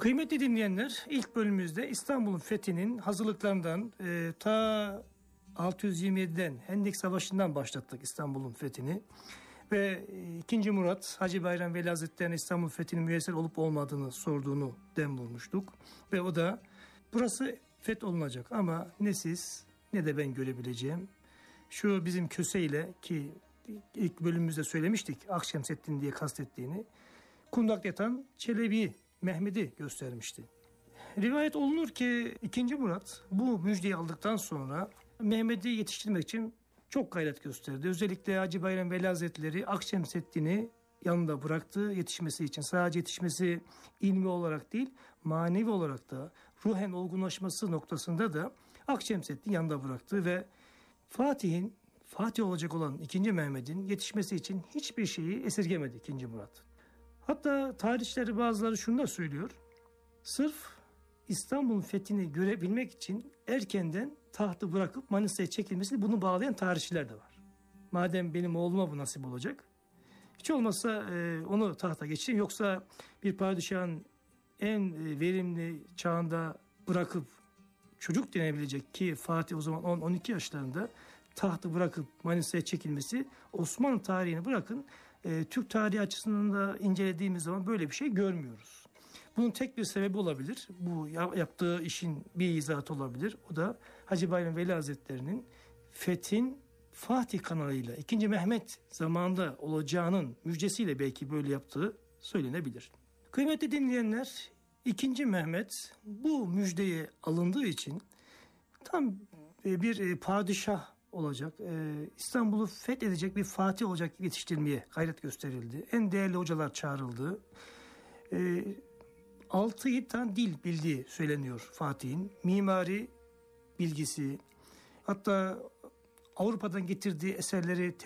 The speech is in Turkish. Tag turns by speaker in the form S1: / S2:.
S1: Kıymetli dinleyenler, ilk bölümümüzde İstanbul'un fethinin hazırlıklarından ta 627'den Hendek Savaşı'ndan başlattık İstanbul'un fethini. Ve 2. Murat Hacı Bayram Veli Hazretleri'ne İstanbul fethinin müyesser olup olmadığını sorduğunu dem vurmuştuk. Ve o da burası fetholunacak ama ne siz ne de ben görebileceğim. Şu bizim Köse'yle, ki ilk bölümümüzde söylemiştik Akşemseddin diye kastettiğini, kundakta yatan Çelebi Mehmet'i göstermişti. Rivayet olunur ki 2. Murat bu müjdeyi aldıktan sonra Mehmet'i yetiştirmek için çok gayret gösterdi. Özellikle Hacı Bayram Veli Hazretleri Akşemseddin'i yanında bıraktı yetişmesi için. Sadece yetişmesi ilmi olarak değil, manevi olarak da ruhen olgunlaşması noktasında da Akşemseddin yanında bıraktı ve Fatih olacak olan 2. Mehmet'in yetişmesi için hiçbir şeyi esirgemedi 2. Murat. Hatta tarihçileri bazıları şunu da söylüyor. Sırf İstanbul'un fethini görebilmek için erkenden tahtı bırakıp Manisa'ya çekilmesini bunu bağlayan tarihçiler de var. Madem benim oğluma bu nasip olacak, hiç olmazsa onu tahta geçireyim, yoksa bir padişahın en verimli çağında bırakıp çocuk denebilecek ki Fatih o zaman 10-12 yaşlarında tahtı bırakıp Manisa'ya çekilmesi, Osmanlı tarihini bırakın Türk tarihi açısından da incelediğimiz zaman böyle bir şey görmüyoruz. Bunun tek bir sebebi olabilir. Bu yaptığı işin bir izahatı olabilir. O da Hacı Bayram Veli Hazretleri'nin fethin Fatih kanalıyla 2. Mehmet zamanında olacağının müjdesiyle belki böyle yaptığı söylenebilir. Kıymetli dinleyenler, 2. Mehmet bu müjdeye alındığı için tam bir padişah olacak, İstanbul'u fethedecek bir Fatih olacak yetiştirmeye gayret gösterildi. En değerli hocalar çağrıldı. 6-7 tane dil bildiği söyleniyor Fatih'in. Mimari bilgisi, hatta Avrupa'dan getirdiği eserleri